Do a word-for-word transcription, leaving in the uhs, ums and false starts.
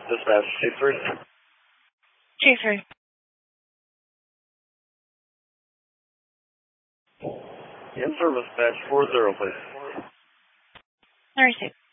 Dispatch, Chief three. Chief three. In service, batch four zero, please. I received.